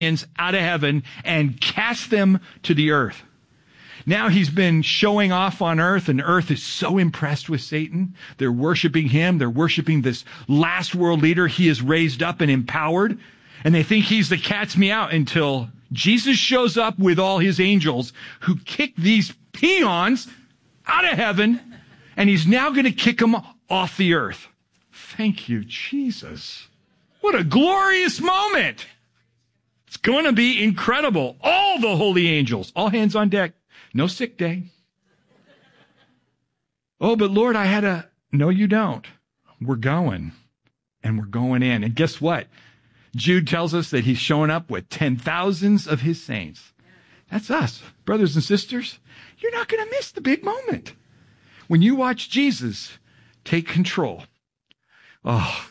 out of heaven and cast them to the earth. Now he's been showing off on earth, and earth is so impressed with Satan. They're worshiping him. They're worshiping this last world leader he has raised up and empowered. And they think he's the cat's meow until Jesus shows up with all his angels who kick these peons out of heaven, and he's now going to kick them off the earth. Thank you, Jesus. What a glorious moment. It's going to be incredible. All the holy angels, all hands on deck. No sick day. Oh, but Lord, no, you don't. We're going, and we're going in. And guess what? Jude tells us that he's showing up with 10,000s of his saints. That's us, brothers and sisters. You're not going to miss the big moment. When you watch Jesus take control, oh,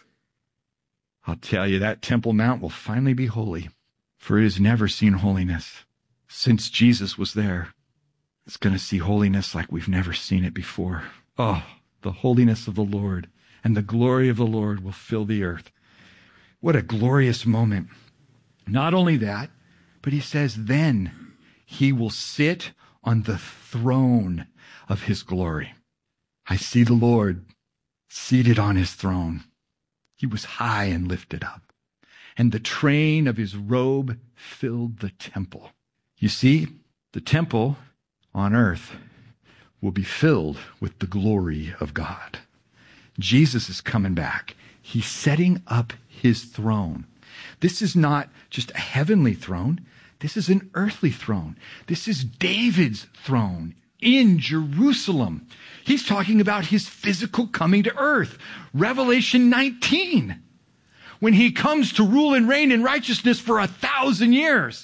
I'll tell you, that Temple Mount will finally be holy, for it has never seen holiness since Jesus was there. It's going to see holiness like we've never seen it before. Oh, the holiness of the Lord and the glory of the Lord will fill the earth. What a glorious moment. Not only that, but he says, then he will sit on the throne of his glory. I see the Lord seated on his throne. He was high and lifted up, and the train of his robe filled the temple. You see, the temple on earth will be filled with the glory of God. Jesus is coming back. He's setting up his throne. This is not just a heavenly throne. This is an earthly throne. This is David's throne in Jerusalem. He's talking about his physical coming to earth. Revelation 19. When he comes to rule and reign in righteousness for 1,000 years.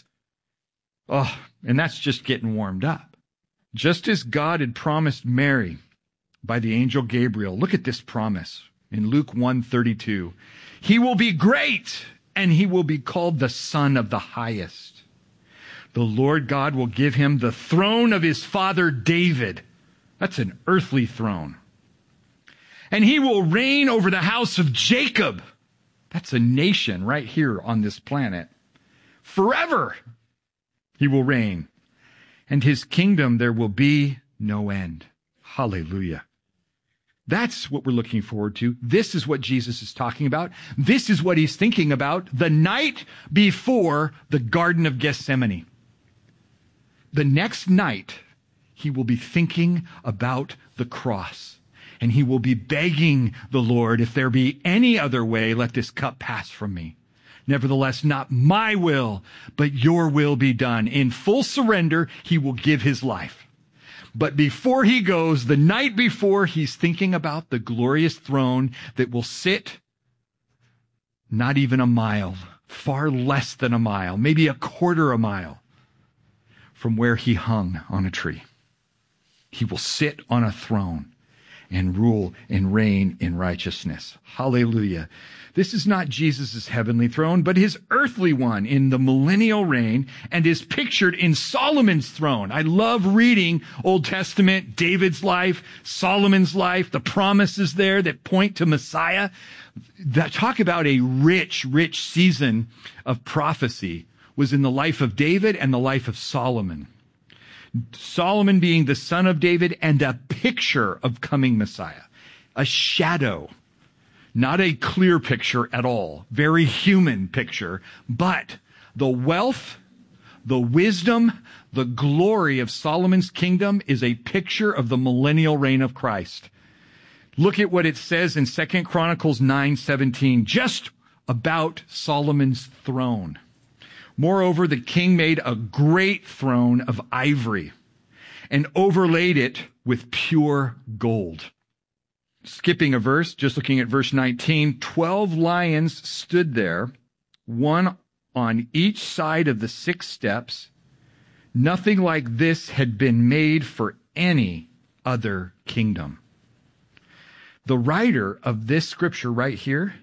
Oh, and that's just getting warmed up. Just as God had promised Mary by the angel Gabriel, look at this promise in Luke 1:32. He will be great, and he will be called the Son of the Highest. The Lord God will give him the throne of his father David. That's an earthly throne. And he will reign over the house of Jacob. That's a nation right here on this planet. Forever he will reign. And his kingdom there will be no end. Hallelujah. That's what we're looking forward to. This is what Jesus is talking about. This is what he's thinking about the night before the Garden of Gethsemane. The next night, he will be thinking about the cross. And he will be begging the Lord, if there be any other way, let this cup pass from me. Nevertheless, not my will, but your will be done. In full surrender, he will give his life. But before he goes, the night before, he's thinking about the glorious throne that will sit not even a mile, far less than a mile, maybe a quarter a mile from where he hung on a tree. He will sit on a throne and rule and reign in righteousness. Hallelujah. This is not Jesus' heavenly throne, but his earthly one in the millennial reign, and is pictured in Solomon's throne. I love reading Old Testament, David's life, Solomon's life, the promises there that point to Messiah. That talk about a rich, rich season of prophecy was in the life of David and the life of Solomon. Solomon being the son of David and a picture of coming Messiah, a shadow, not a clear picture at all, very human picture, but the wealth, the wisdom, the glory of Solomon's kingdom is a picture of the millennial reign of Christ. Look at what it says in 2 Chronicles 9:17, just about Solomon's throne. Moreover, the king made a great throne of ivory and overlaid it with pure gold. Skipping a verse, just looking at verse 19, 12 lions stood there, one on each side of the 6 steps. Nothing like this had been made for any other kingdom. The writer of this scripture right here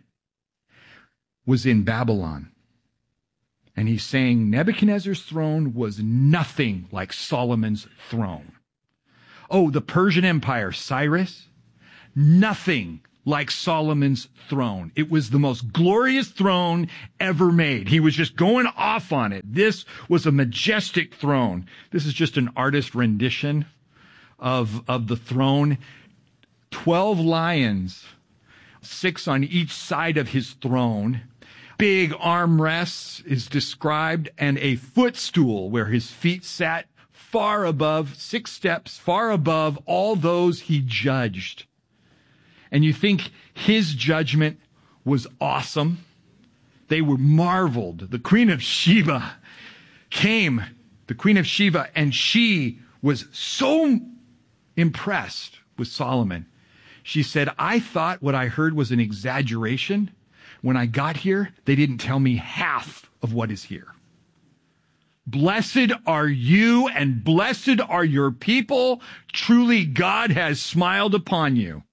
was in Babylon. And he's saying Nebuchadnezzar's throne was nothing like Solomon's throne. Oh, the Persian Empire, Cyrus, nothing like Solomon's throne. It was the most glorious throne ever made. He was just going off on it. This was a majestic throne. This is just an artist rendition of the throne. 12 lions, 6 on each side of his throne. Big armrests is described, and a footstool where his feet sat far above, 6 steps far above all those he judged. And you think his judgment was awesome? They were marveled. The Queen of Sheba came, and she was so impressed with Solomon. She said, I thought what I heard was an exaggeration. When I got here, they didn't tell me half of what is here. Blessed are you and blessed are your people. Truly, God has smiled upon you.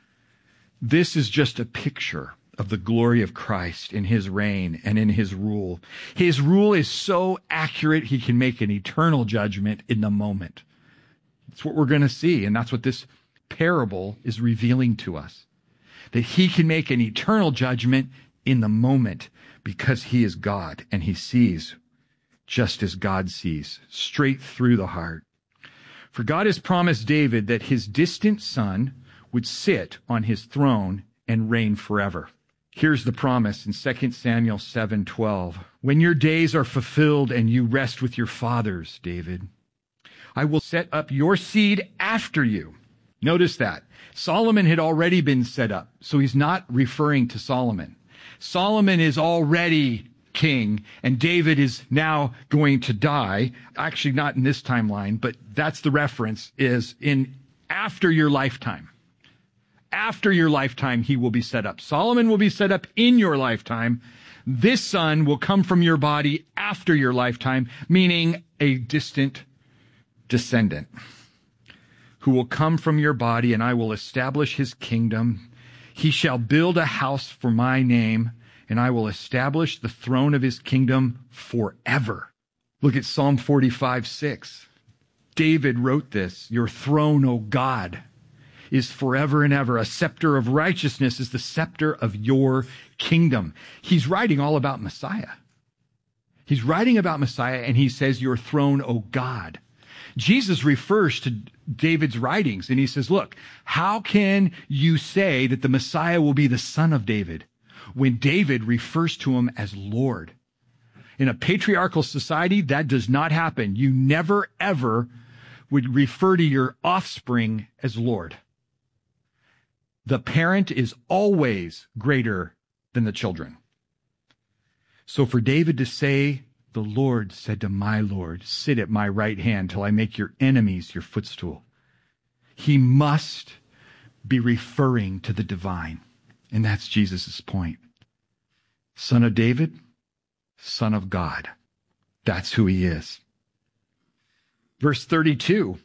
This is just a picture of the glory of Christ in his reign and in his rule. His rule is so accurate, he can make an eternal judgment in the moment. That's what we're going to see, and that's what this parable is revealing to us. That he can make an eternal judgment in the moment because he is God and he sees just as God sees, straight through the heart. For God has promised David that his distant son would sit on his throne and reign forever. Here's the promise in 2 Samuel 7:12. When your days are fulfilled and you rest with your fathers, David, I will set up your seed after you. Notice that. Solomon had already been set up, so he's not referring to Solomon. Solomon is already king, and David is now going to die. Actually, not in this timeline, but that's the reference, is in after your lifetime. After your lifetime, he will be set up. Solomon will be set up in your lifetime. This son will come from your body after your lifetime, meaning a distant descendant who will come from your body, and I will establish his kingdom. He shall build a house for my name, and I will establish the throne of his kingdom forever. Look at Psalm 45:6. David wrote this, your throne, O God, is forever and ever. A scepter of righteousness is the scepter of your kingdom. He's writing all about Messiah. He's writing about Messiah, and he says, your throne, O God. Jesus refers to David's writings, and he says, look, how can you say that the Messiah will be the son of David when David refers to him as Lord? In a patriarchal society, that does not happen. You never, ever would refer to your offspring as Lord. The parent is always greater than the children. So for David to say, the Lord said to my Lord, sit at my right hand till I make your enemies your footstool, he must be referring to the divine. And that's Jesus' point. Son of David, Son of God. That's who he is. Verse 32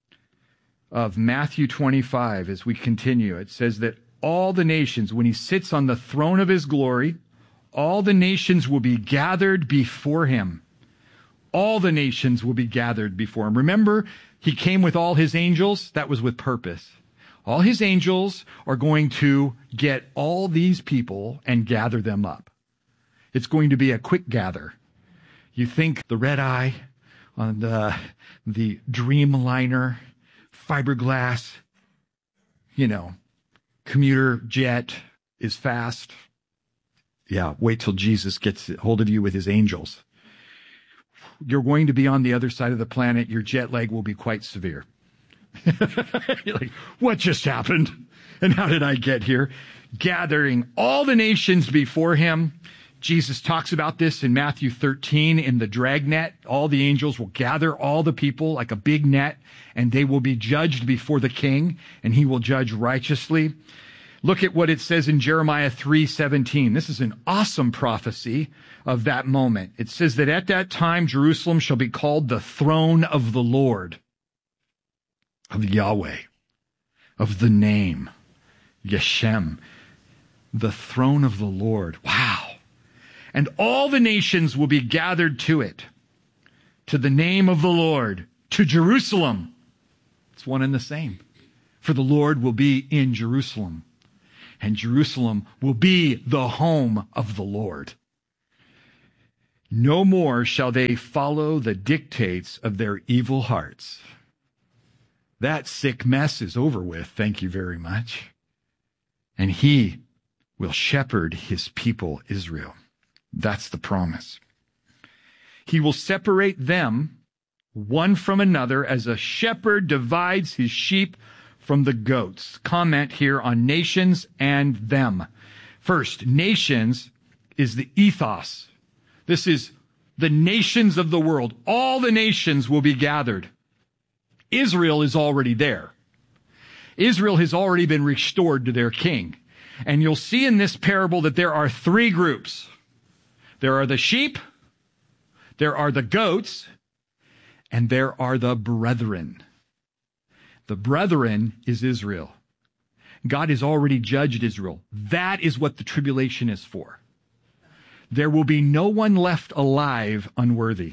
of Matthew 25, as we continue, it says that all the nations, when he sits on the throne of his glory, all the nations will be gathered before him. All the nations will be gathered before him. Remember, he came with all his angels. That was with purpose. All his angels are going to get all these people and gather them up. It's going to be a quick gather. You think the red eye on the Dreamliner, fiberglass, commuter jet is fast. Yeah, wait till Jesus gets hold of you with his angels. You're going to be on the other side of the planet. Your jet lag will be quite severe. You're like, what just happened? And how did I get here? Gathering all the nations before him. Jesus talks about this in Matthew 13 in the dragnet. All the angels will gather all the people like a big net, and they will be judged before the king, and he will judge righteously. Look at what it says in Jeremiah 3:17. This is an awesome prophecy of that moment. It says that at that time, Jerusalem shall be called the throne of the Lord, of Yahweh, of the name, Yeshem, the throne of the Lord. Wow. And all the nations will be gathered to it, to the name of the Lord, to Jerusalem. It's one and the same. For the Lord will be in Jerusalem. and Jerusalem will be the home of the Lord. No more shall they follow the dictates of their evil hearts. That sick mess is over with, thank you very much. And he will shepherd his people, Israel. That's the promise. He will separate them one from another as a shepherd divides his sheep from the goats. Comment here on nations and them. First, nations is the ethos. This is the nations of the world. All the nations will be gathered. Israel is already there. Israel has already been restored to their king. And you'll see in this parable that there are three groups. There are the sheep, there are the goats, and there are the brethren. The brethren is Israel. God has already judged Israel. That is what the tribulation is for. There will be no one left alive unworthy.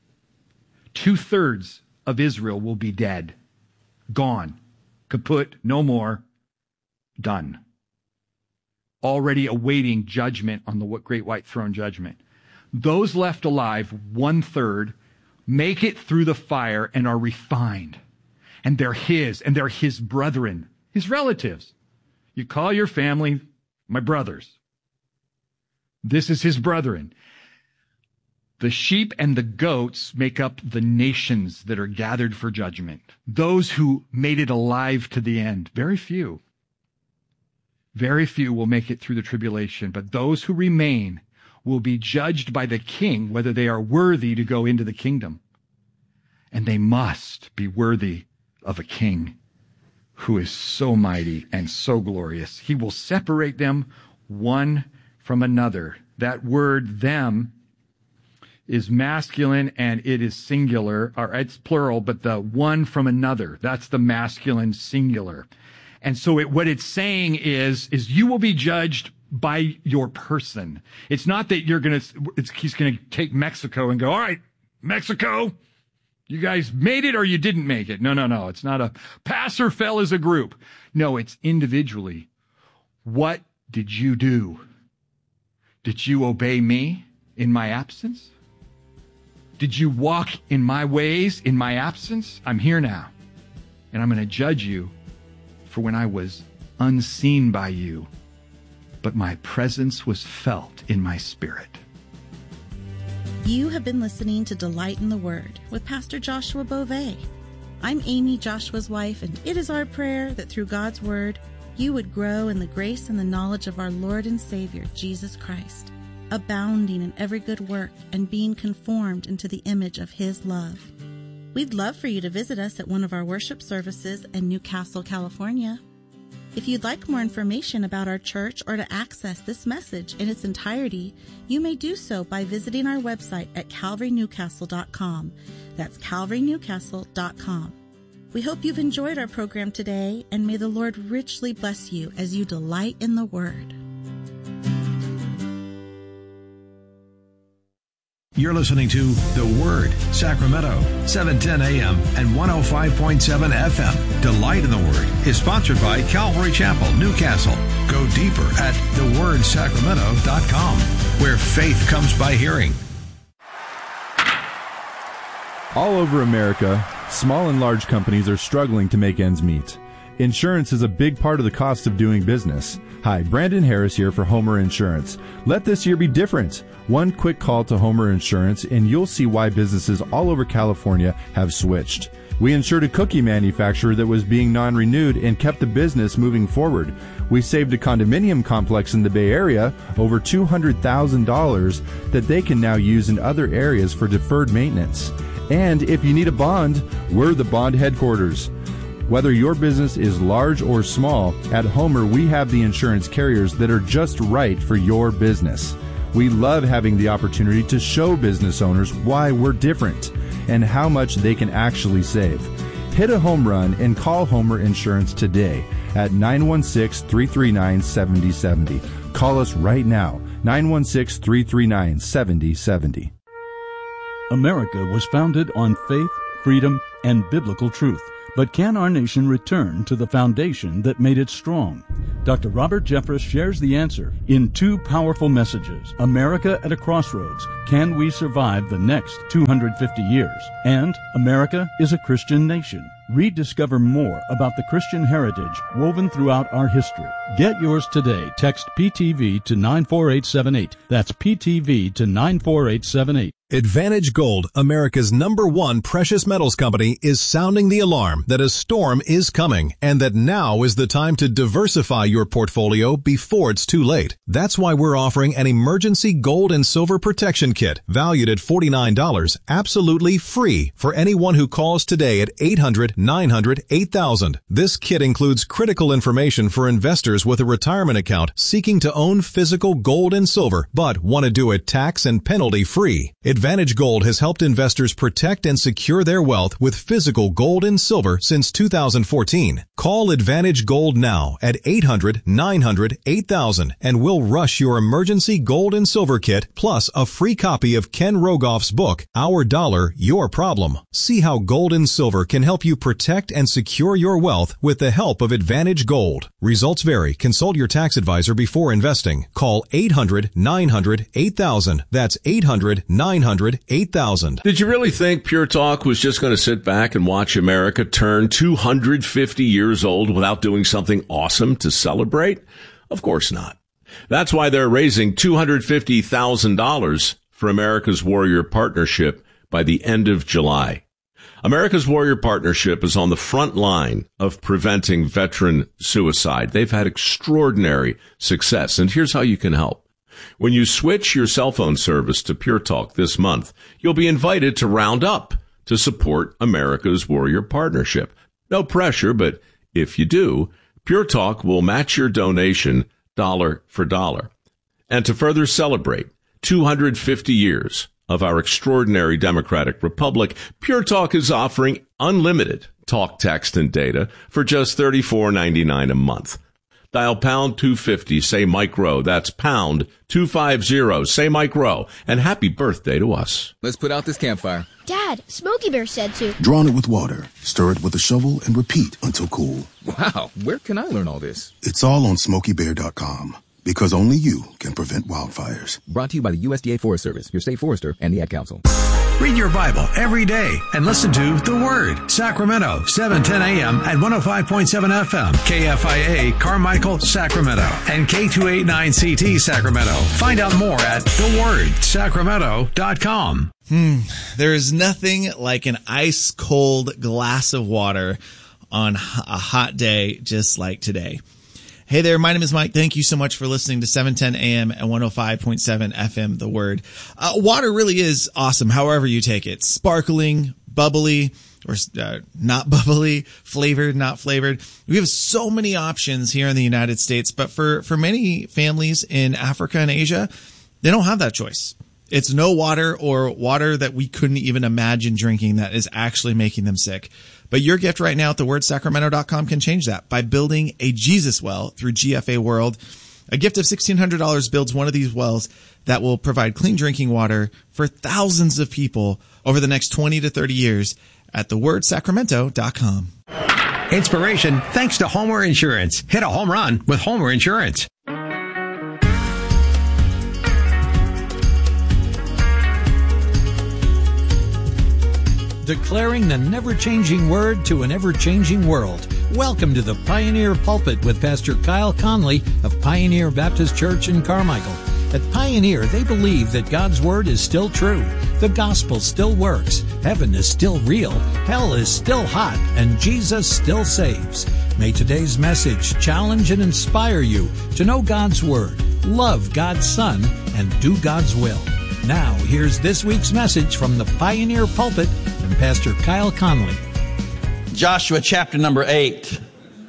2/3 of Israel will be dead, gone, kaput, no more, done. Already awaiting judgment on the great white throne judgment. Those left alive, 1/3, make it through the fire and are refined. And they're his brethren, his relatives. You call your family my brothers. This is his brethren. The sheep and the goats make up the nations that are gathered for judgment. Those who made it alive to the end. Very few. Very few will make it through the tribulation, but those who remain will be judged by the king whether they are worthy to go into the kingdom. And they must be worthy of a king who is so mighty and so glorious. He will separate them one from another. That word, them, is masculine and it is singular, or it's plural, but the one from another, that's the masculine singular. And so what it's saying is you will be judged by your person. It's not that he's going to take Mexico and go, all right, Mexico, you guys made it or you didn't make it. No. It's not a pass or fail as a group. No, it's individually. What did you do? Did you obey me in my absence? Did you walk in my ways in my absence? I'm here now. And I'm going to judge you for when I was unseen by you, but my presence was felt in my spirit. You have been listening to Delight in the Word with Pastor Joshua Beauvais. I'm Amy, Joshua's wife, and it is our prayer that through God's Word, you would grow in the grace and the knowledge of our Lord and Savior, Jesus Christ, abounding in every good work and being conformed into the image of His love. We'd love for you to visit us at one of our worship services in Newcastle, California. If you'd like more information about our church or to access this message in its entirety, you may do so by visiting our website at calvarynewcastle.com. That's calvarynewcastle.com. We hope you've enjoyed our program today, and may the Lord richly bless you as you delight in the Word. You're listening to The Word, Sacramento, 710 AM and 105.7 FM. Delight in the Word is sponsored by Calvary Chapel, Newcastle. Go deeper at thewordsacramento.com, where faith comes by hearing. All over America, small and large companies are struggling to make ends meet. Insurance is a big part of the cost of doing business. Hi, Brandon Harris here for Homer Insurance. Let this year be different. One quick call to Homer Insurance and you'll see why businesses all over California have switched. We insured a cookie manufacturer that was being non-renewed and kept the business moving forward. We saved a condominium complex in the Bay Area over $200,000 that they can now use in other areas for deferred maintenance. And if you need a bond, we're the bond headquarters. Whether your business is large or small, at Homer we have the insurance carriers that are just right for your business. We love having the opportunity to show business owners why we're different and how much they can actually save. Hit a home run and call Homer Insurance today at 916-339-7070. Call us right now, 916-339-7070. America was founded on faith, freedom, and biblical truth. But can our nation return to the foundation that made it strong? Dr. Robert Jeffress shares the answer in two powerful messages: America at a Crossroads, Can We Survive the Next 250 Years? And America is a Christian Nation. Rediscover more about the Christian heritage woven throughout our history. Get yours today. Text PTV to 94878. That's PTV to 94878. Advantage Gold, America's #1 precious metals company, is sounding the alarm that a storm is coming and that now is the time to diversify your portfolio before it's too late. That's why we're offering an emergency gold and silver protection kit valued at $49, absolutely free for anyone who calls today at 800-900-8000. This kit includes critical information for investors with a retirement account seeking to own physical gold and silver but want to do it tax and penalty free. Advantage Gold has helped investors protect and secure their wealth with physical gold and silver since 2014. Call Advantage Gold now at 800-900-8000 and we'll rush your emergency gold and silver kit plus a free copy of Ken Rogoff's book, Our Dollar, Your Problem. See how gold and silver can help you protect and secure your wealth with the help of Advantage Gold. Results vary. Consult your tax advisor before investing. Call 800-900-8000. That's 800-900-8000. Did you really think Pure Talk was just going to sit back and watch America turn 250 years old without doing something awesome to celebrate? Of course not. That's why they're raising $250,000 for America's Warrior Partnership by the end of July. America's Warrior Partnership is on the front line of preventing veteran suicide. They've had extraordinary success, and here's how you can help. When you switch your cell phone service to Pure Talk this month, you'll be invited to round up to support America's Warrior Partnership. No pressure, but if you do, Pure Talk will match your donation dollar for dollar. And to further celebrate 250 years of our extraordinary democratic republic, Pure Talk is offering unlimited talk, text, and data for just $34.99 a month. Dial pound 250, say Mike Rowe. That's pound 250, say Mike Rowe. And happy birthday to us. Let's put out this campfire. Dad, Smokey Bear said to. Drawn it with water, stir it with a shovel, and repeat until cool. Wow, where can I learn all this? It's all on SmokeyBear.com. Because only you can prevent wildfires. Brought to you by the USDA Forest Service, your state forester, and the Ad Council. Read your Bible every day and listen to The Word, Sacramento, 7:10 a.m. at 105.7 FM, KFIA, Carmichael, Sacramento, and K289CT, Sacramento. Find out more at thewordsacramento.com. There is nothing like an ice cold glass of water on a hot day just like today. Hey there, my name is Mike. Thank you so much for listening to 710 AM and 105.7 FM, The Word. Water really is awesome, however you take it. Sparkling, bubbly, or not bubbly, flavored, not flavored. We have so many options here in the United States, but for many families in Africa and Asia, they don't have that choice. It's no water or water that we couldn't even imagine drinking that is actually making them sick. But your gift right now at thewordsacramento.com can change that by building a Jesus well through GFA World. A gift of $1,600 builds one of these wells that will provide clean drinking water for thousands of people over the next 20 to 30 years at thewordsacramento.com. Inspiration thanks to Homer Insurance. Hit a home run with Homer Insurance. Declaring the never-changing word to an ever-changing world. Welcome to the Pioneer Pulpit with Pastor Kyle Conley of Pioneer Baptist Church in Carmichael. At Pioneer, they believe that God's Word is still true, the gospel still works, heaven is still real, hell is still hot, and Jesus still saves. May today's message challenge and inspire you to know God's Word, love God's Son, and do God's will. Now, here's this week's message from the Pioneer Pulpit and Pastor Kyle Conley. Joshua chapter number 8.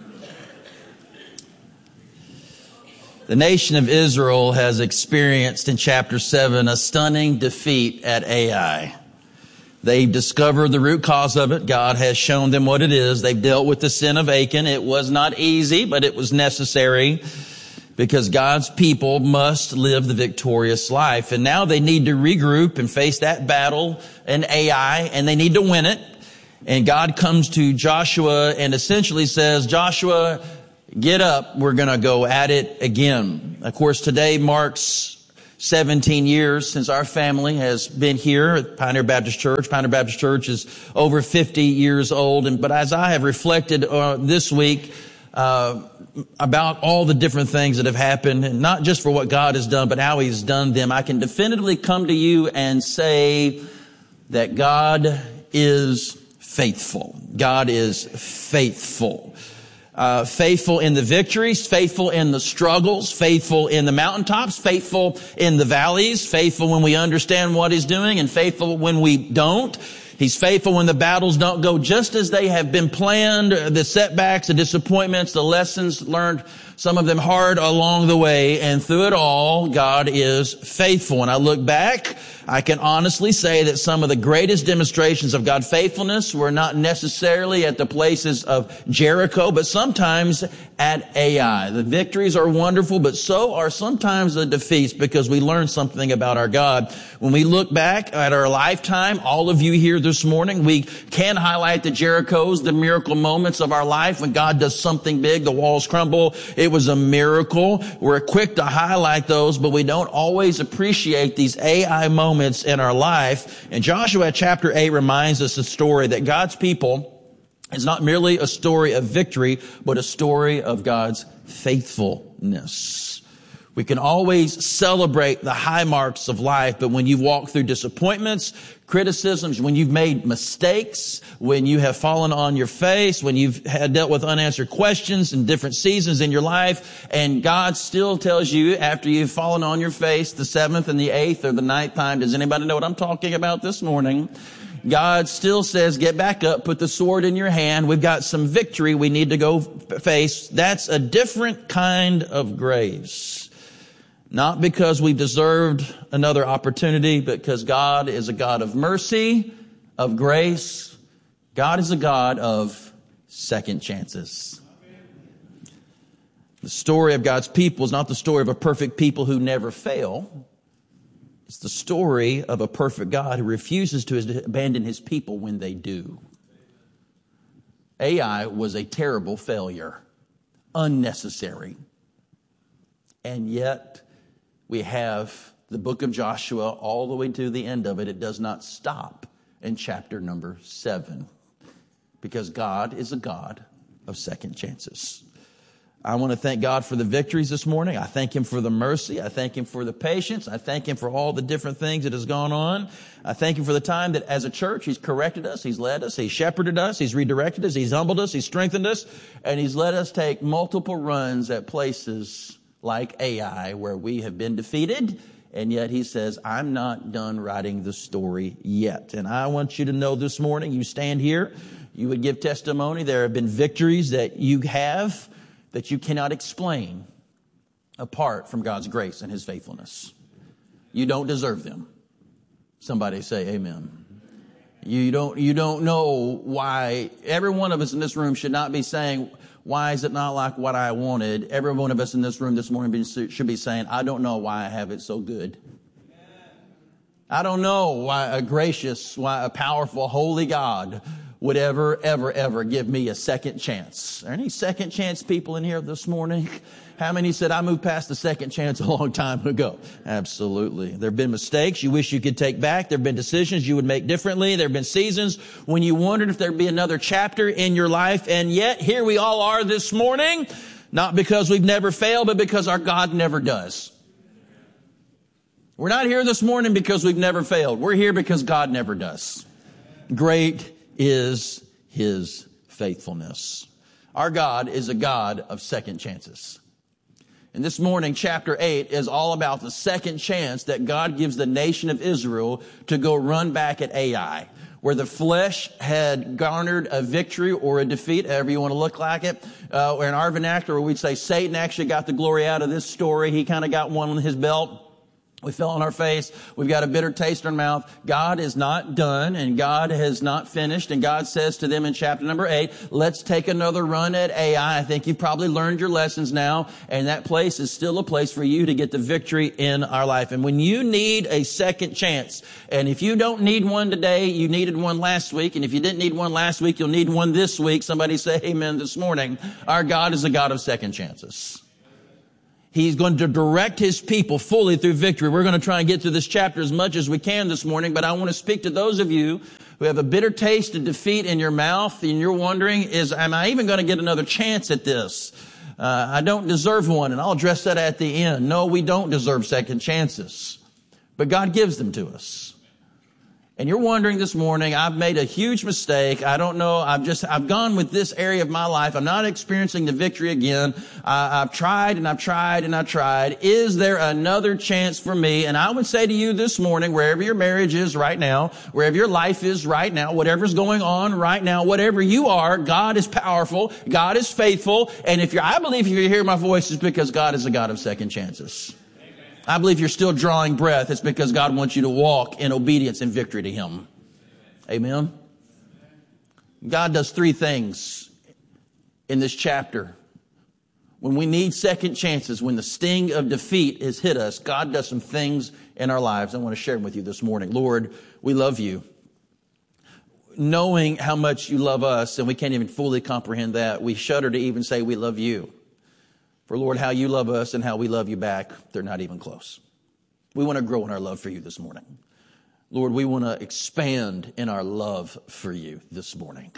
The nation of Israel has experienced in chapter 7 a stunning defeat at Ai. They've discovered the root cause of it. God has shown them what it is. They've dealt with the sin of Achan. It was not easy, but it was necessary, because God's people must live the victorious life. And now they need to regroup and face that battle in Ai, and they need to win it. And God comes to Joshua and essentially says, Joshua, Get up. We're going to go at it again. Of course, today marks 17 years since our family has been here at Pioneer Baptist Church. Pioneer Baptist Church is over 50 years old. But as I have reflected this week about all the different things that have happened, and not just for what God has done, but how He's done them, I can definitively come to you and say that God is faithful. God is faithful. Faithful in the victories, faithful in the struggles, faithful in the mountaintops, faithful in the valleys, faithful when we understand what He's doing, and faithful when we don't. He's faithful when the battles don't go just as they have been planned, the setbacks, the disappointments, the lessons learned, some of them hard along the way. And through it all, God is faithful. When I look back, I can honestly say that some of the greatest demonstrations of God's faithfulness were not necessarily at the places of Jericho, but sometimes at Ai. The victories are wonderful, but so are sometimes the defeats, because we learn something about our God. When we look back at our lifetime, all of you here this morning, we can highlight the Jerichos, the miracle moments of our life when God does something big, the walls crumble. It was a miracle. We're quick to highlight those, but we don't always appreciate these Ai moments in our life. And Joshua chapter 8 reminds us a story that God's people is not merely a story of victory, but a story of God's faithfulness. We can always celebrate the high marks of life, but when you've walked through disappointments, criticisms, when you've made mistakes, when you have fallen on your face, when you've dealt with unanswered questions in different seasons in your life, and God still tells you after you've fallen on your face the 7th and the 8th or the 9th time, does anybody know what I'm talking about this morning? God still says, get back up, put the sword in your hand. We've got some victory we need to go face. That's a different kind of grace. Not because we deserved another opportunity, but because God is a God of mercy, of grace. God is a God of second chances. The story of God's people is not the story of a perfect people who never fail. It's the story of a perfect God who refuses to abandon His people when they do. Ai was a terrible failure, unnecessary. And yet, we have the book of Joshua all the way to the end of it. It does not stop in chapter number 7, because God is a God of second chances. I want to thank God for the victories this morning. I thank Him for the mercy. I thank Him for the patience. I thank Him for all the different things that has gone on. I thank Him for the time that as a church, He's corrected us, He's led us, He's shepherded us, He's redirected us, He's humbled us, He's strengthened us, and He's let us take multiple runs at places like Ai, where we have been defeated, and yet He says, I'm not done writing the story yet. And I want you to know this morning, you stand here, you would give testimony. There have been victories that you have that you cannot explain apart from God's grace and His faithfulness. You don't deserve them. Somebody say amen. You don't know why. Every one of us in this room should not be saying, why is it not like what I wanted? Every one of us in this room this morning should be saying, I don't know why I have it so good. I don't know why a powerful, holy God would ever give me a second chance. Are there any second chance people in here this morning? How many said, I moved past the second chance a long time ago? Absolutely. There have been mistakes you wish you could take back. There have been decisions you would make differently. There have been seasons when you wondered if there'd be another chapter in your life. And yet, here we all are this morning, not because we've never failed, but because our God never does. We're not here this morning because we've never failed. We're here because God never does. Great is His faithfulness. Our God is a God of second chances. And this morning, chapter 8 is all about the second chance that God gives the nation of Israel to go run back at Ai, where the flesh had garnered a victory or a defeat, however you want to look like it. Or in our vernacular, we'd say Satan actually got the glory out of this story. He kind of got one on his belt. We fell on our face. We've got a bitter taste in our mouth. God is not done and God has not finished. And God says to them in chapter number 8, let's take another run at Ai. I think you've probably learned your lessons now. And that place is still a place for you to get the victory in our life. And when you need a second chance, and if you don't need one today, you needed one last week. And if you didn't need one last week, you'll need one this week. Somebody say amen this morning. Our God is a God of second chances. He's going to direct his people fully through victory. We're going to try and get through this chapter as much as we can this morning, but I want to speak to those of you who have a bitter taste of defeat in your mouth, and you're wondering, am I even going to get another chance at this? I don't deserve one, and I'll address that at the end. No, we don't deserve second chances, but God gives them to us. And you're wondering this morning, I've made a huge mistake. I don't know. I've gone with this area of my life. I'm not experiencing the victory again. I've tried and I've tried and I've tried. Is there another chance for me? And I would say to you this morning, wherever your marriage is right now, wherever your life is right now, whatever's going on right now, whatever you are, God is powerful. God is faithful. And I believe if you hear my voice, it's because God is a God of second chances. I believe you're still drawing breath. It's because God wants you to walk in obedience and victory to him. Amen. God does 3 things in this chapter. When we need second chances, when the sting of defeat has hit us, God does some things in our lives. I want to share them with you this morning. Lord, we love you. Knowing how much you love us, and we can't even fully comprehend that, we shudder to even say we love you. For Lord, how you love us and how we love you back, they're not even close. We want to grow in our love for you this morning. Lord, we want to expand in our love for you this morning.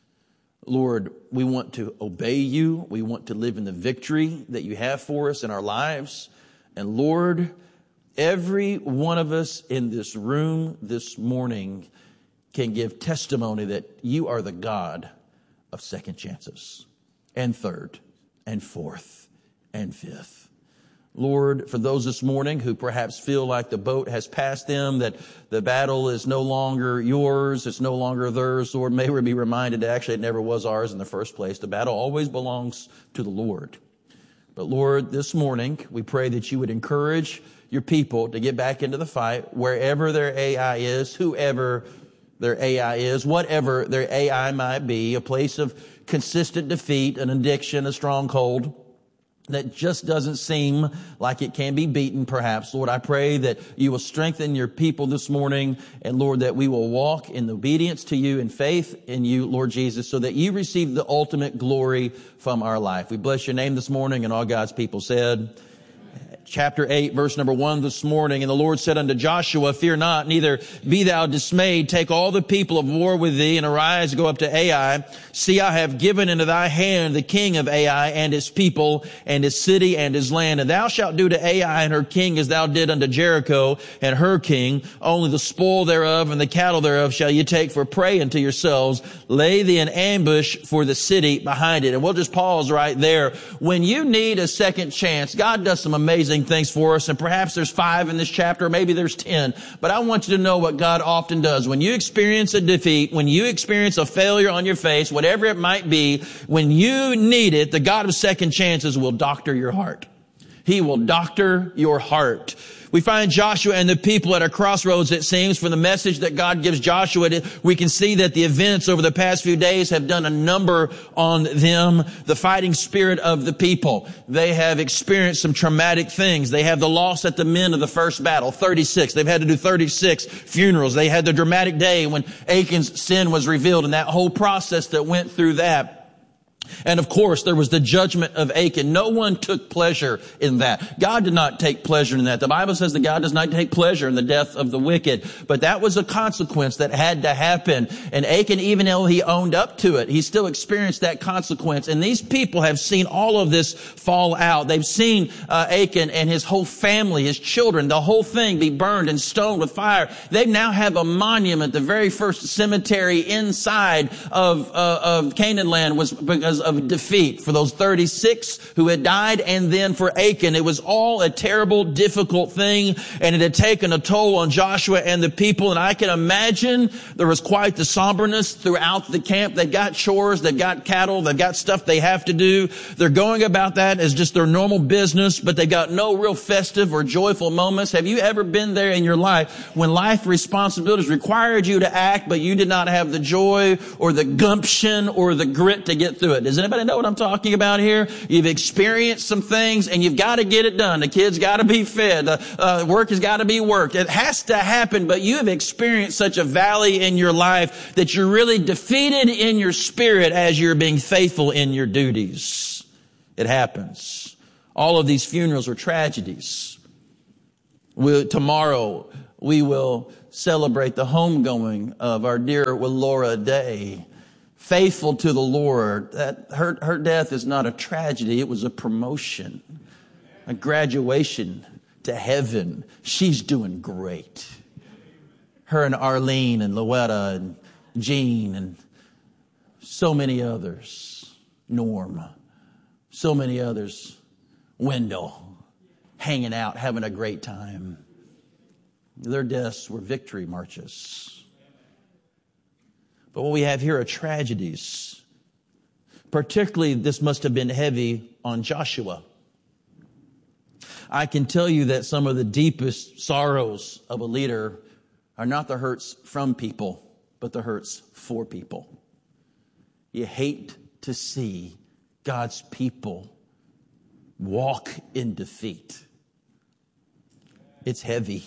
Lord, we want to obey you. We want to live in the victory that you have for us in our lives. And Lord, every one of us in this room this morning can give testimony that you are the God of second chances and third and fourth and fifth. Lord, for those this morning who perhaps feel like the boat has passed them, that the battle is no longer yours, it's no longer theirs, Lord, may we be reminded that actually it never was ours in the first place. The battle always belongs to the Lord. But Lord, this morning, we pray that you would encourage your people to get back into the fight, wherever their Ai is, whoever their Ai is, whatever their Ai might be, a place of consistent defeat, an addiction, a stronghold that just doesn't seem like it can be beaten, perhaps. Lord, I pray that you will strengthen your people this morning, and Lord, that we will walk in obedience to you and faith in you, Lord Jesus, so that you receive the ultimate glory from our life. We bless your name this morning, and all God's people said, chapter 8, verse number 1 this morning. And the Lord said unto Joshua, fear not, neither be thou dismayed. Take all the people of war with thee, and arise, go up to Ai. See, I have given into thy hand the king of Ai, and his people, and his city, and his land. And thou shalt do to Ai and her king as thou did unto Jericho and her king. Only the spoil thereof and the cattle thereof shall ye take for prey unto yourselves. Lay thee an ambush for the city behind it. And we'll just pause right there. When you need a second chance, God does some amazing things for us, and perhaps there's 5 in this chapter, maybe there's 10, but I want you to know what God often does. When you experience a defeat, when you experience a failure on your face, whatever it might be, when you need it, the God of second chances will doctor your heart. He will doctor your heart. We find Joshua and the people at a crossroads, it seems, for the message that God gives Joshua. We can see that the events over the past few days have done a number on them, the fighting spirit of the people. They have experienced some traumatic things. They have the loss at the men of the first battle, 36. They've had to do 36 funerals. They had the dramatic day when Achan's sin was revealed, and that whole process that went through that. And of course, there was the judgment of Achan. No one took pleasure in that. God did not take pleasure in that. The Bible says that God does not take pleasure in the death of the wicked. But that was a consequence that had to happen. And Achan, even though he owned up to it, he still experienced that consequence. And these people have seen all of this fall out. They've seen Achan and his whole family, his children, the whole thing be burned and stoned with fire. They now have a monument. The very first cemetery inside of Canaan land was because because of defeat. For those 36 who had died, and then for Achan. It was all a terrible, difficult thing, and it had taken a toll on Joshua and the people. And I can imagine there was quite the somberness throughout the camp. They've got chores, they've got cattle, they've got stuff they have to do. They're going about that as just their normal business, but they've got no real festive or joyful moments. Have you ever been there in your life when life responsibilities required you to act, but you did not have the joy or the gumption or the grit to get through it? Does anybody know what I'm talking about here? You've experienced some things and you've got to get it done. The kids got to be fed. Work has got to be worked. It has to happen, but you have experienced such a valley in your life that you're really defeated in your spirit as you're being faithful in your duties. It happens. All of these funerals are tragedies. Tomorrow we will celebrate the homegoing of our dear Laura Day, faithful to the Lord. That her death is not a tragedy. It was a promotion, a graduation to heaven. She's doing great. Her and Arlene and Louetta and Jean and so many others, Norm, so many others, Wendell, hanging out, having a great time. Their deaths were victory marches. But what we have here are tragedies. Particularly, this must have been heavy on Joshua. I can tell you that some of the deepest sorrows of a leader are not the hurts from people, but the hurts for people. You hate to see God's people walk in defeat. It's heavy.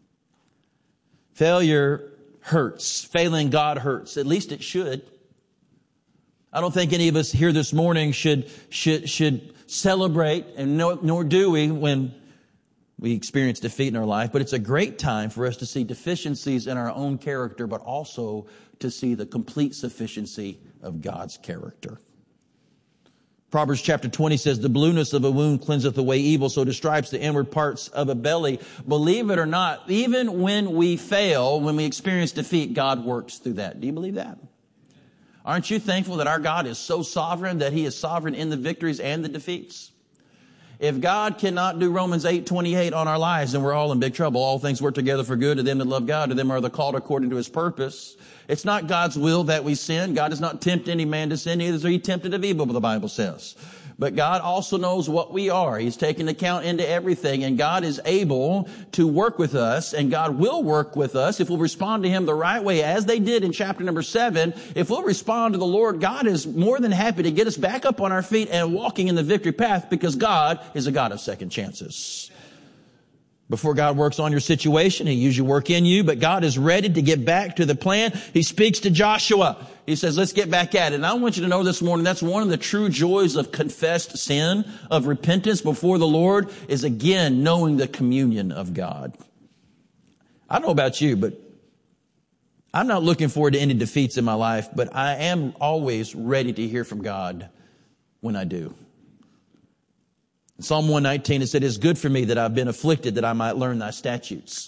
Failure hurts. Failing God hurts. At least it should. I don't think any of us here this morning should celebrate, and nor do we when we experience defeat in our life. But it's a great time for us to see deficiencies in our own character, but also to see the complete sufficiency of God's character. Proverbs chapter 20 says, the blueness of a wound cleanseth away evil, so do stripes the inward parts of a belly. Believe it or not, even when we fail, when we experience defeat, God works through that. Do you believe that? Aren't you thankful that our God is so sovereign that He is sovereign in the victories and the defeats? If God cannot do Romans 8:28 on our lives, then we're all in big trouble. All things work together for good to them that love God, to them are the called according to His purpose. It's not God's will that we sin. God does not tempt any man to sin, neither is He tempted of evil, the Bible says. But God also knows what we are. He's taken account into everything, and God is able to work with us, and God will work with us if we'll respond to Him the right way, as they did in chapter number 7. If we'll respond to the Lord, God is more than happy to get us back up on our feet and walking in the victory path, because God is a God of second chances. Before God works on your situation, He usually works in you, but God is ready to get back to the plan. He speaks to Joshua. He says, let's get back at it. And I want you to know this morning, that's one of the true joys of confessed sin, of repentance before the Lord, is again knowing the communion of God. I don't know about you, but I'm not looking forward to any defeats in my life, but I am always ready to hear from God when I do. In Psalm 119, it said, it is good for me that I've been afflicted, that I might learn thy statutes.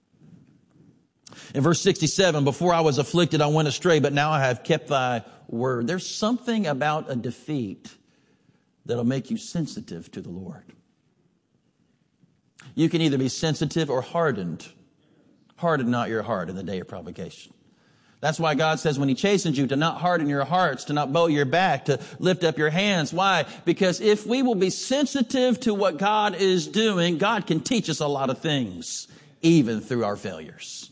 In verse 67, before I was afflicted, I went astray, but now I have kept thy word. There's something about a defeat that'll make you sensitive to the Lord. You can either be sensitive or hardened. Harden not your heart in the day of provocation. That's why God says when He chastens you to not harden your hearts, to not bow your back, to lift up your hands. Why? Because if we will be sensitive to what God is doing, God can teach us a lot of things, even through our failures.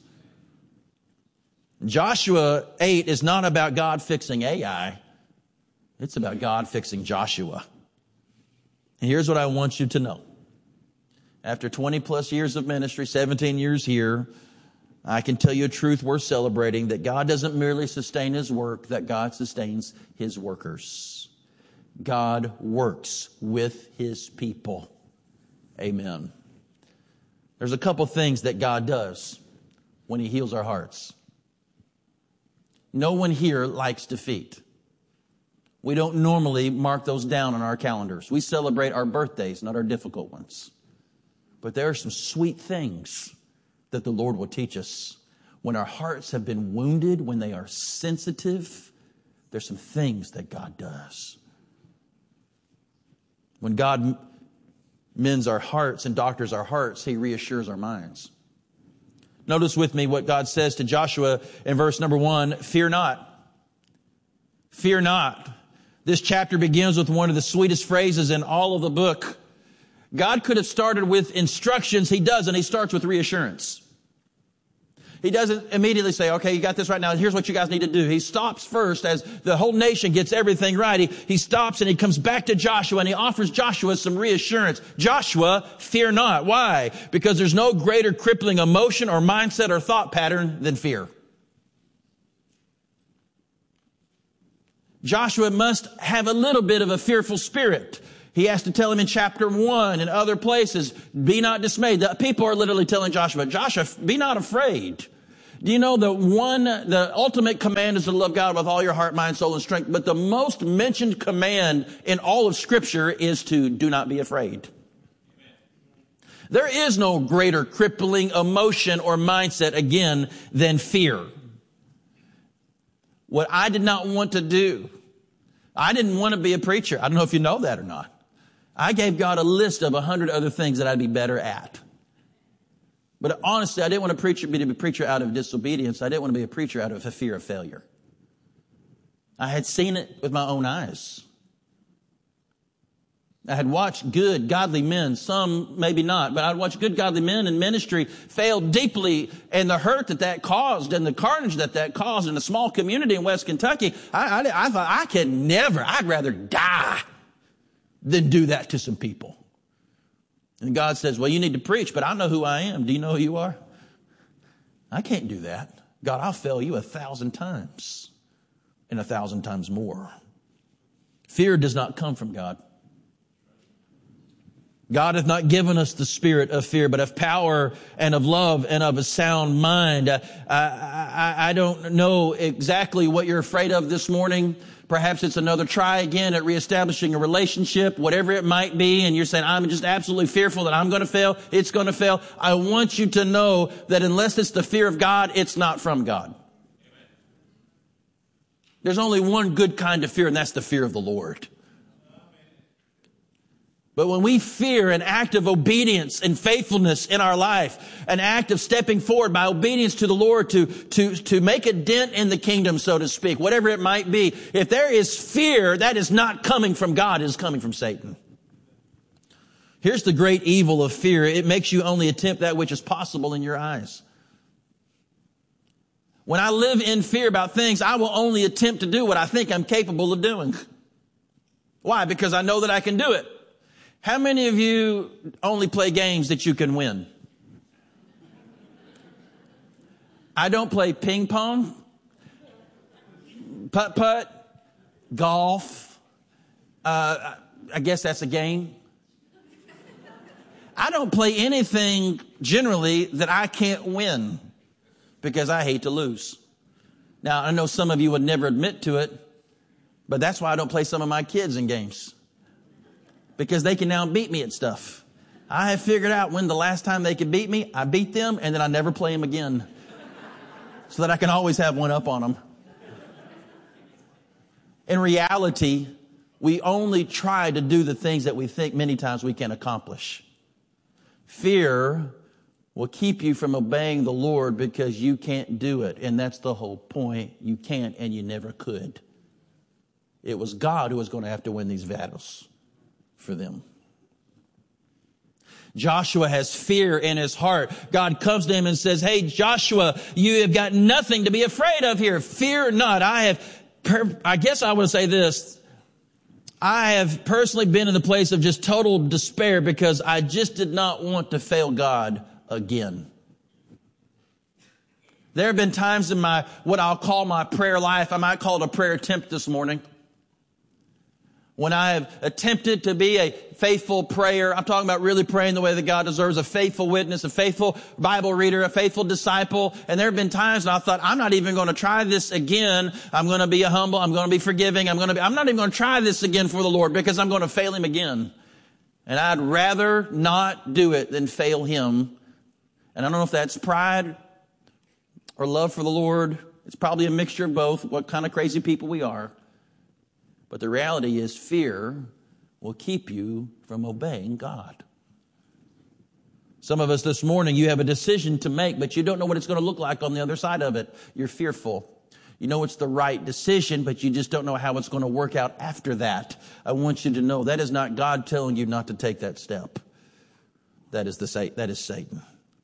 Joshua 8 is not about God fixing Ai. It's about God fixing Joshua. And here's what I want you to know. After 20 plus years of ministry, 17 years here, I can tell you a truth worth celebrating, that God doesn't merely sustain His work, that God sustains His workers. God works with His people. Amen. There's a couple things that God does when He heals our hearts. No one here likes defeat. We don't normally mark those down on our calendars. We celebrate our birthdays, not our difficult ones. But there are some sweet things that the Lord will teach us. When our hearts have been wounded, when they are sensitive, there's some things that God does. When God mends our hearts and doctors our hearts, He reassures our minds. Notice with me what God says to Joshua in verse number 1, fear not. Fear not. This chapter begins with one of the sweetest phrases in all of the book. God could have started with instructions. He doesn't. He starts with reassurance. He doesn't immediately say, okay, you got this right now. Here's what you guys need to do. He stops first as the whole nation gets everything right. He stops and he comes back to Joshua and he offers Joshua some reassurance. Joshua, fear not. Why? Because there's no greater crippling emotion or mindset or thought pattern than fear. Joshua must have a little bit of a fearful spirit. He has to tell him in chapter 1 and other places, be not dismayed. The people are literally telling Joshua, be not afraid. Do you know the ultimate command is to love God with all your heart, mind, soul, and strength. But the most mentioned command in all of Scripture is to do not be afraid. There is no greater crippling emotion or mindset, again, than fear. What I did not want to do, I didn't want to be a preacher. I don't know if you know that or not. I gave God a list of 100 other things that I'd be better at. But honestly, I didn't want to be a preacher out of disobedience. I didn't want to be a preacher out of a fear of failure. I had seen it with my own eyes. I had watched good, godly men, some maybe not, but I'd watched good, godly men in ministry fail deeply, and the hurt that caused and the carnage that caused in a small community in West Kentucky. I thought I'd rather die than do that to some people. And God says, well, you need to preach, but I know who I am. Do you know who you are? I can't do that. God, I'll fail you 1,000 times and 1,000 times more. Fear does not come from God. God hath not given us the spirit of fear, but of power and of love and of a sound mind. I don't know exactly what you're afraid of this morning. Perhaps it's another try again at reestablishing a relationship, whatever it might be, and you're saying, I'm just absolutely fearful that I'm going to fail. It's going to fail. I want you to know that unless it's the fear of God, it's not from God. There's only one good kind of fear, and that's the fear of the Lord. But when we fear an act of obedience and faithfulness in our life, an act of stepping forward by obedience to the Lord to make a dent in the kingdom, so to speak, whatever it might be, if there is fear, that is not coming from God, it is coming from Satan. Here's the great evil of fear. It makes you only attempt that which is possible in your eyes. When I live in fear about things, I will only attempt to do what I think I'm capable of doing. Why? Because I know that I can do it. How many of you only play games that you can win? I don't play ping pong, putt-putt, golf. I guess that's a game. I don't play anything generally that I can't win because I hate to lose. Now, I know some of you would never admit to it, but that's why I don't play some of my kids in games. Because they can now beat me at stuff. I have figured out when the last time they could beat me, I beat them and then I never play them again. So that I can always have one up on them. In reality, we only try to do the things that we think many times we can accomplish. Fear will keep you from obeying the Lord because you can't do it. And that's the whole point. You can't and you never could. It was God who was going to have to win these battles for them. Joshua has fear in his heart. God comes to him and says, hey, Joshua, you have got nothing to be afraid of here. Fear not. I guess I would say this. I have personally been in the place of just total despair because I just did not want to fail God again. There have been times in what I'll call my prayer life. I might call it a prayer attempt this morning. When I have attempted to be a faithful prayer, I'm talking about really praying the way that God deserves, a faithful witness, a faithful Bible reader, a faithful disciple. And there have been times when I thought, I'm not even going to try this again. I'm going to be humble. I'm going to be forgiving. I'm not even going to try this again for the Lord because I'm going to fail Him again. And I'd rather not do it than fail Him. And I don't know if that's pride or love for the Lord. It's probably a mixture of both, what kind of crazy people we are. But the reality is fear will keep you from obeying God. Some of us this morning, you have a decision to make, but you don't know what it's going to look like on the other side of it. You're fearful. You know it's the right decision, but you just don't know how it's going to work out after that. I want you to know that is not God telling you not to take that step. That is Satan.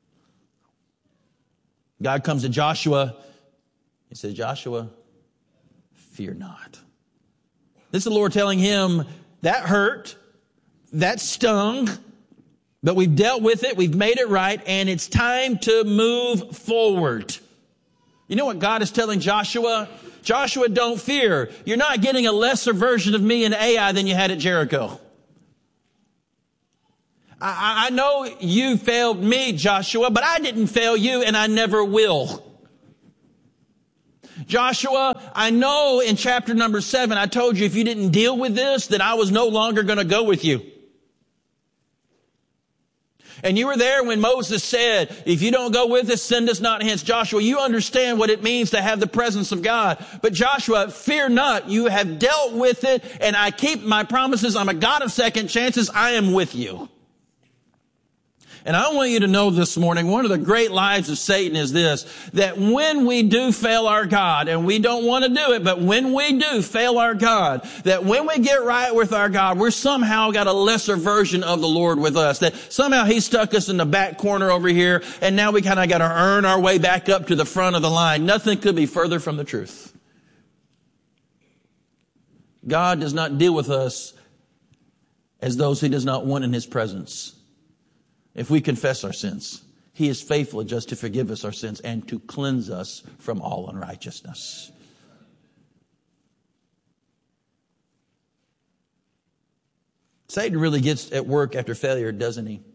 God comes to Joshua. He says, Joshua, fear not. This is the Lord telling him, that hurt, that stung, but we've dealt with it, we've made it right, and it's time to move forward. You know what God is telling Joshua? Joshua, don't fear. You're not getting a lesser version of me in Ai than you had at Jericho. I know you failed me, Joshua, but I didn't fail you, and I never will. Joshua, I know in chapter number 7, I told you if you didn't deal with this, that I was no longer going to go with you. And you were there when Moses said, if you don't go with us, send us not hence. Joshua, you understand what it means to have the presence of God. But Joshua, fear not. You have dealt with it, and I keep my promises. I'm a God of second chances. I am with you. And I want you to know this morning, one of the great lies of Satan is this, that when we do fail our God, and we don't want to do it, but when we do fail our God, that when we get right with our God, we're somehow got a lesser version of the Lord with us, that somehow He stuck us in the back corner over here, and now we kind of got to earn our way back up to the front of the line. Nothing could be further from the truth. God does not deal with us as those He does not want in His presence. If we confess our sins, He is faithful and just to forgive us our sins and to cleanse us from all unrighteousness. Satan really gets at work after failure, doesn't he?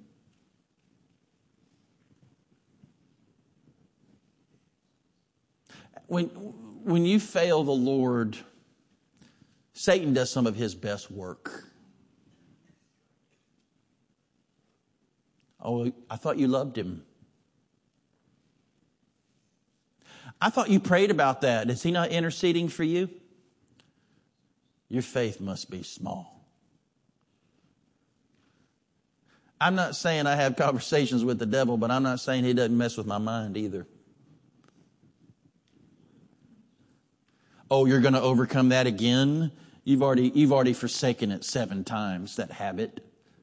When you fail the Lord, Satan does some of his best work. Oh, I thought you loved Him. I thought you prayed about that. Is He not interceding for you? Your faith must be small. I'm not saying I have conversations with the devil, but I'm not saying he doesn't mess with my mind either. Oh, you're going to overcome that again? You've already forsaken it 7 times, that habit.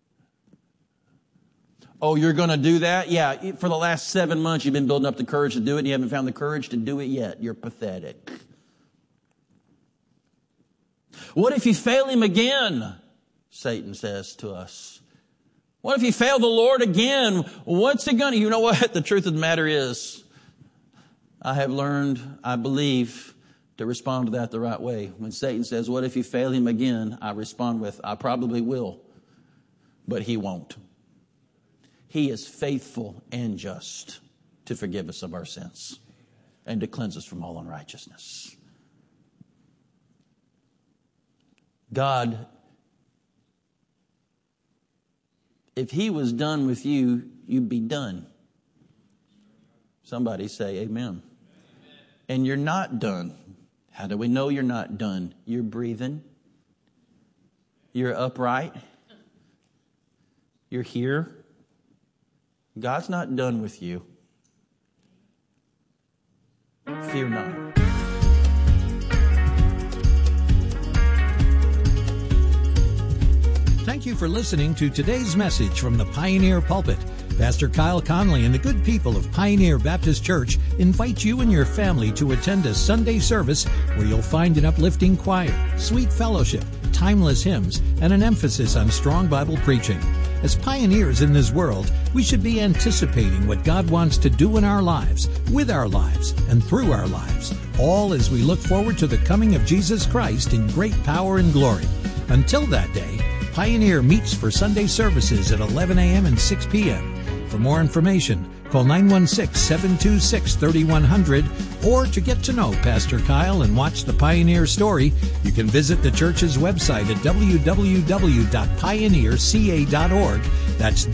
Oh, you're going to do that? Yeah, for the last 7 months you've been building up the courage to do it and you haven't found the courage to do it yet. You're pathetic. What if you fail Him again? Satan says to us. What if you fail the Lord again? What's it going to... You know what? The truth of the matter is, I have learned, I believe, to respond to that the right way. When Satan says, what if you fail Him again? I respond with, I probably will, but He won't. He is faithful and just to forgive us of our sins and to cleanse us from all unrighteousness. God, if He was done with you, you'd be done. Somebody say amen. And you're not done. How do we know you're not done? You're breathing. You're upright. You're here. God's not done with you. Fear not. Thank you for listening to today's message from the Pioneer Pulpit. Pastor Kyle Conley and the good people of Pioneer Baptist Church invite you and your family to attend a Sunday service where you'll find an uplifting choir, sweet fellowship, timeless hymns, and an emphasis on strong Bible preaching. As pioneers in this world, we should be anticipating what God wants to do in our lives, with our lives, and through our lives, all as we look forward to the coming of Jesus Christ in great power and glory. Until that day, Pioneer meets for Sunday services at 11 a.m. and 6 p.m. For more information, call 916-726-3100, or to get to know Pastor Kyle and watch the Pioneer story, you can visit the church's website at www.pioneerca.org. That's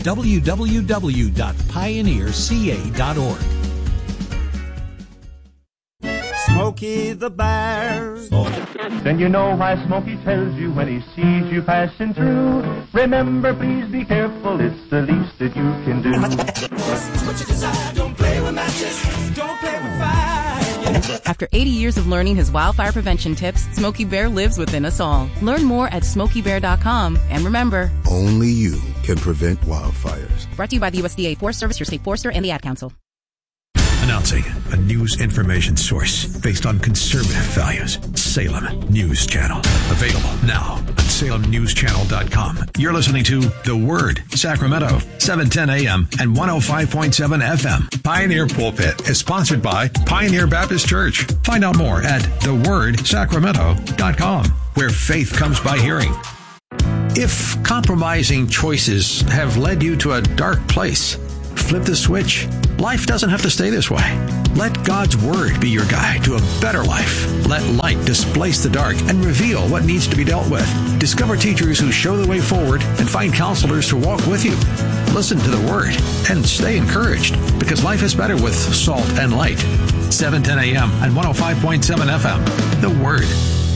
www.pioneerca.org. Smokey the Bear. Then you know why Smokey tells you when he sees you passing through. Remember, please be careful, it's the least that you can do. What you decide, don't play with matches, don't play with fire. After 80 years of learning his wildfire prevention tips, Smokey Bear lives within us all. Learn more at SmokeyBear.com. And remember, only you can prevent wildfires. Brought to you by the USDA Forest Service, your state forester, and the Ad Council. Announcing a news information source based on conservative values. Salem News Channel. Available now at salemnewschannel.com. You're listening to The Word, Sacramento, 710 AM and 105.7 FM. Pioneer Pulpit is sponsored by Pioneer Baptist Church. Find out more at thewordsacramento.com, where faith comes by hearing. If compromising choices have led you to a dark place, flip the switch. Life doesn't have to stay this way. Let God's Word be your guide to a better life. Let light displace the dark and reveal what needs to be dealt with. Discover teachers who show the way forward and find counselors to walk with you. Listen to the Word and stay encouraged, because life is better with salt and light. 710 AM and 105.7 FM. The Word.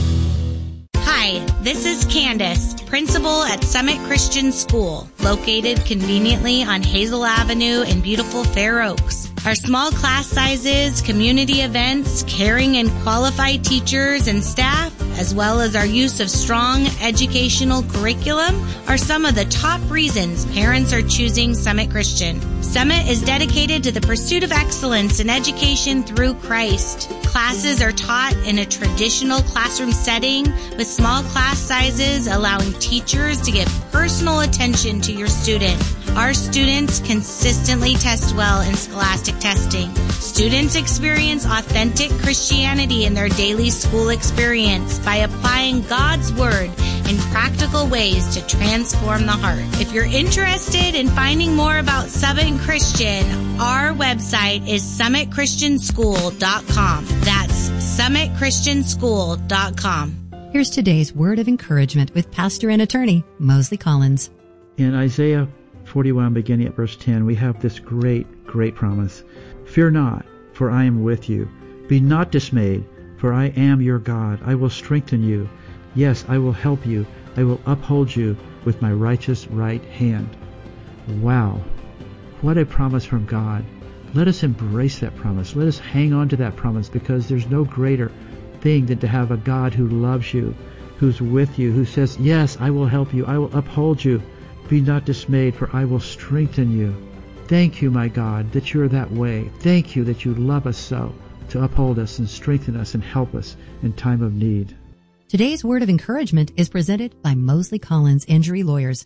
Hi, this is Candace, principal at Summit Christian School, located conveniently on Hazel Avenue in beautiful Fair Oaks. Our small class sizes, community events, caring and qualified teachers and staff, as well as our use of strong educational curriculum, are some of the top reasons parents are choosing Summit Christian. Summit is dedicated to the pursuit of excellence in education through Christ. Classes are taught in a traditional classroom setting with small class sizes, allowing teachers to give personal attention to your student. Our students consistently test well in scholastic testing. Students experience authentic Christianity in their daily school experience by applying God's Word in practical ways to transform the heart. If you're interested in finding more about Summit Christian, our website is summitchristianschool.com. That's summitchristianschool.com. Here's today's word of encouragement with pastor and attorney Mosley Collins. In Isaiah 41, beginning at verse 10, we have this great promise. Fear not, for I am with you. Be not dismayed, for I am your God. I will strengthen you. Yes, I will help you. I will uphold you with my righteous right hand. Wow. What a promise from God. Let us embrace that promise. Let us hang on to that promise, because there's no greater thing than to have a God who loves you, who's with you, who says, yes, I will help you. I will uphold you. Be not dismayed, for I will strengthen you. Thank you, my God, that you're that way. Thank you that you love us so, to uphold us and strengthen us and help us in time of need. Today's word of encouragement is presented by Mosley Collins Injury Lawyers,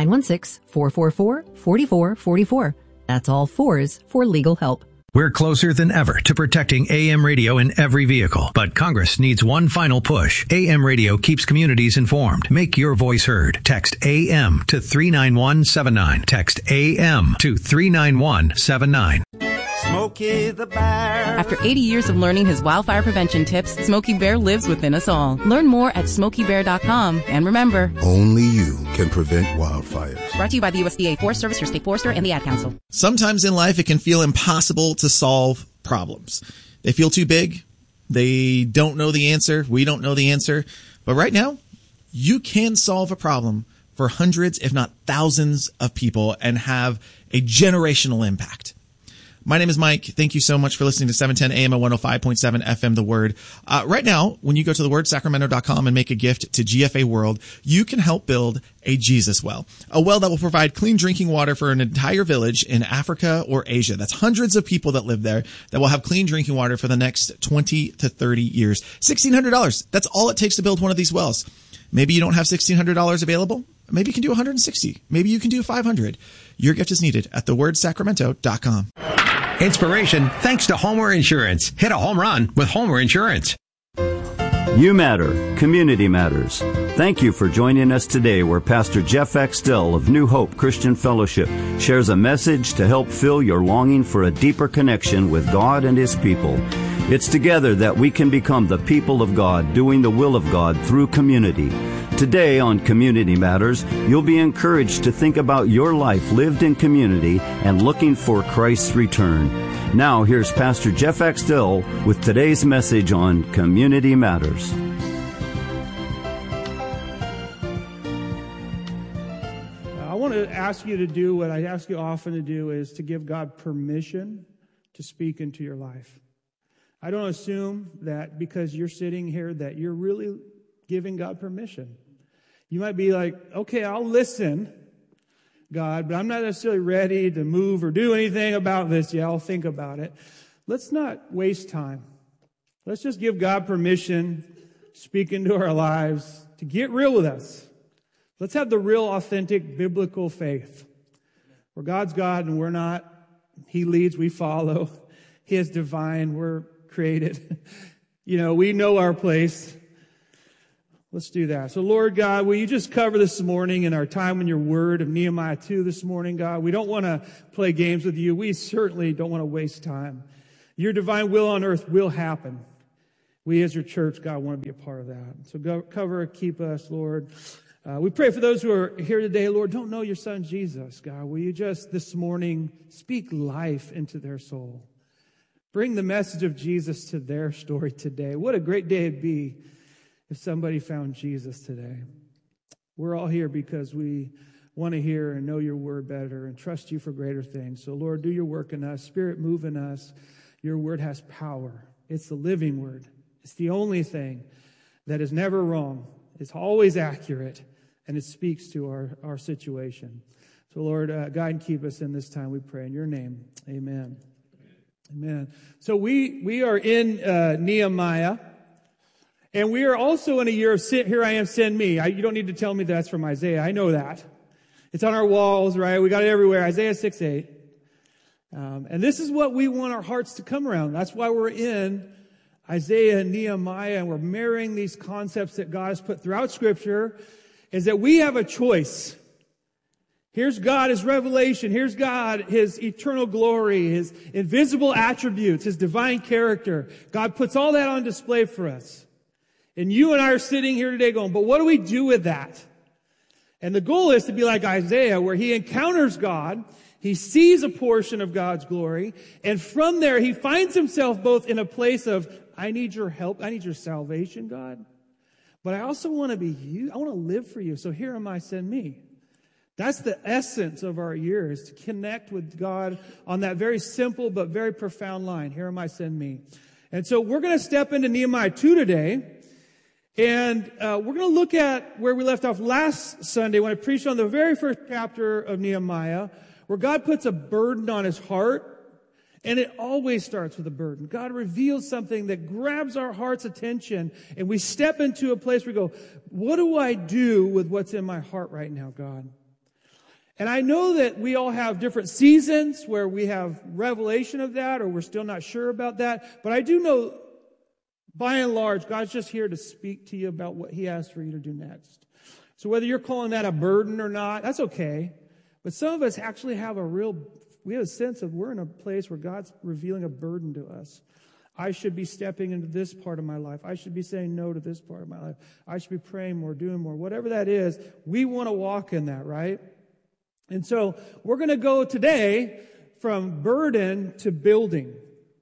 916-444-4444. That's all fours for legal help. We're closer than ever to protecting AM radio in every vehicle, but Congress needs one final push. AM radio keeps communities informed. Make your voice heard. Text AM to 39179. Text AM to 39179. Smokey the Bear. After 80 years of learning his wildfire prevention tips, Smokey Bear lives within us all. Learn more at SmokeyBear.com. And remember, only you can prevent wildfires. Brought to you by the USDA Forest Service, your state forester, and the Ad Council. Sometimes in life it can feel impossible to solve problems. They feel too big. They don't know the answer. We don't know the answer. But right now, you can solve a problem for hundreds, if not thousands of people and have a generational impact. My name is Mike. Thank you so much for listening to 710 AM and 105.7 FM, The Word. Right now, when you go to thewordsacramento.com and make a gift to GFA World, you can help build a Jesus well, a well that will provide clean drinking water for an entire village in Africa or Asia. That's hundreds of people that live there that will have clean drinking water for the next 20 to 30 years. $1,600. That's all it takes to build one of these wells. Maybe you don't have $1,600 available. Maybe you can do 160. Maybe you can do 500. Your gift is needed at thewordsacramento.com. Inspiration thanks to Homer Insurance. Hit a home run with Homer Insurance. You matter. Community matters. Thank you for joining us today, where Pastor Jeff Axtell of New Hope Christian Fellowship shares a message to help fill your longing for a deeper connection with God and His people. It's together that we can become the people of God, doing the will of God through community. Today on Community Matters, you'll be encouraged to think about your life lived in community and looking for Christ's return. Now here's Pastor Jeff Axtell with today's message on Community Matters. I want to ask you to do what I ask you often to do, is to give God permission to speak into your life. I don't assume that because you're sitting here that you're really giving God permission. You might be like, okay, I'll listen, God, but I'm not necessarily ready to move or do anything about this yet. I'll think about it. Let's not waste time. Let's just give God permission to speak into our lives, to get real with us. Let's have the real, authentic, biblical faith, where God's God and we're not. He leads, we follow. He is divine, we're created. We know our place. Let's do that. So, Lord God, will you just cover this morning in our time in your word of Nehemiah 2 this morning, God? We don't want to play games with you. We certainly don't want to waste time. Your divine will on earth will happen. We as your church, God, want to be a part of that. So cover, keep us, Lord. We pray for those who are here today, Lord, don't know your son Jesus, God. Will you just this morning speak life into their soul? Bring the message of Jesus to their story today. What a great day it'd be if somebody found Jesus today. We're all here because we want to hear and know your word better and trust you for greater things. So, Lord, do your work in us. Spirit, move in us. Your word has power. It's the living word. It's the only thing that is never wrong. It's always accurate, and it speaks to our situation. So, Lord, guide and keep us in this time, we pray. In your name, amen. Amen. So we are in Nehemiah. And we are also in a year of here I am, send me. You don't need to tell me that's from Isaiah. I know that. It's on our walls, right? We got it everywhere. Isaiah 6:8. And this is what we want our hearts to come around. That's why we're in Isaiah and Nehemiah, and we're marrying these concepts that God has put throughout Scripture, is that we have a choice. Here's God, His revelation. Here's God, His eternal glory, His invisible attributes, His divine character. God puts all that on display for us. And you and I are sitting here today going, but what do we do with that? And the goal is to be like Isaiah, where he encounters God, he sees a portion of God's glory, and from there he finds himself both in a place of, I need your help, I need your salvation, God, but I also want to be you, I want to live for you, so here am I, send me. That's the essence of our year, is to connect with God on that very simple but very profound line, here am I, send me. And so we're going to step into Nehemiah 2 today. And we're going to look at where we left off last Sunday when I preached on the very first chapter of Nehemiah, where God puts a burden on his heart, and it always starts with a burden. God reveals something that grabs our heart's attention, and we step into a place where we go, what do I do with what's in my heart right now, God? And I know that we all have different seasons where we have revelation of that, or we're still not sure about that, but I do know, by and large, God's just here to speak to you about what He has for you to do next. So whether you're calling that a burden or not, that's okay. But some of us actually have we have a sense of we're in a place where God's revealing a burden to us. I should be stepping into this part of my life. I should be saying no to this part of my life. I should be praying more, doing more. Whatever that is, we want to walk in that, right? And so we're going to go today from burden to building.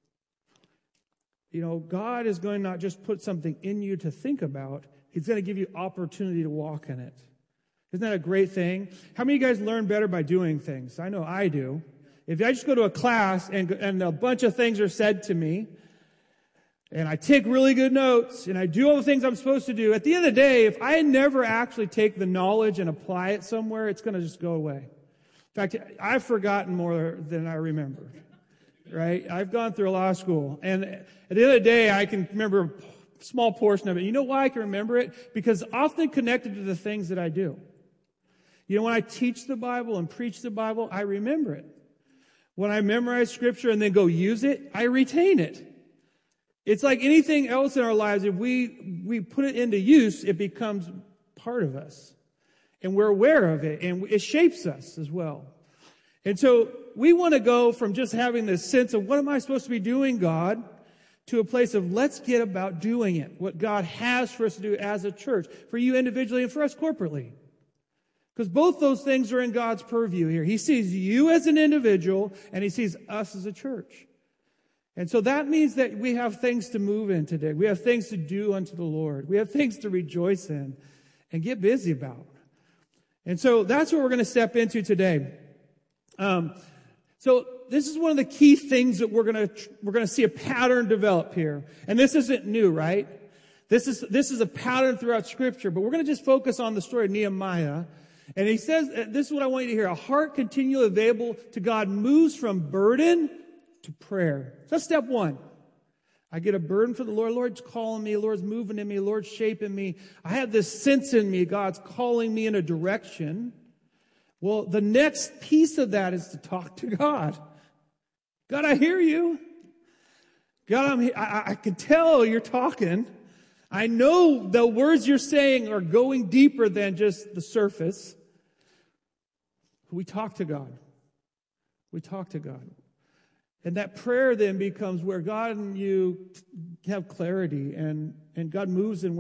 God is going to not just put something in you to think about. He's going to give you opportunity to walk in it. Isn't that a great thing? How many of you guys learn better by doing things? I know I do. If I just go to a class and a bunch of things are said to me, and I take really good notes, and I do all the things I'm supposed to do, at the end of the day, if I never actually take the knowledge and apply it somewhere, it's going to just go away. In fact, I've forgotten more than I remember. Right? I've gone through a law school, and at the end of the day, I can remember a small portion of it. You know why I can remember it? Because it's often connected to the things that I do. When I teach the Bible and preach the Bible, I remember it. When I memorize Scripture and then go use it, I retain it. It's like anything else in our lives. If we put it into use, it becomes part of us. And we're aware of it, and it shapes us as well. And so we want to go from just having this sense of what am I supposed to be doing, God, to a place of let's get about doing it, what God has for us to do as a church, for you individually and for us corporately. Because both those things are in God's purview here. He sees you as an individual, and He sees us as a church. And so that means that we have things to move in today. We have things to do unto the Lord. We have things to rejoice in and get busy about. And so that's what we're going to step into today. So this is one of the key things that we're going to see a pattern develop here. And this isn't new, right? This is a pattern throughout Scripture, but we're going to just focus on the story of Nehemiah. And he says, this is what I want you to hear. A heart continually available to God moves from burden to prayer. So that's step one. I get a burden for the Lord. Lord's calling me. Lord's moving in me. Lord's shaping me. I have this sense in me. God's calling me in a direction. Well, the next piece of that is to talk to God. God, I hear you. God, I can tell you're talking. I know the words you're saying are going deeper than just the surface. We talk to God. We talk to God. And that prayer then becomes where God and you have clarity and God moves in